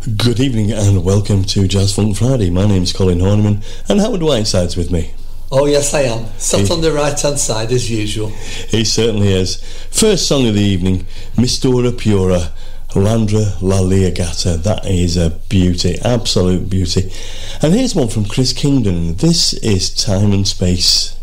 Good evening and welcome to Jazz Funk Friday. My name's Colin Horniman and Howard Whiteside's with me. Oh yes, I am. Sat on the right hand side as usual. He certainly is. First song of the evening, Mistura Pura, Landra La Liagata. That is a beauty, absolute beauty. And here's one from Chris Kingdon. This is Time and Space.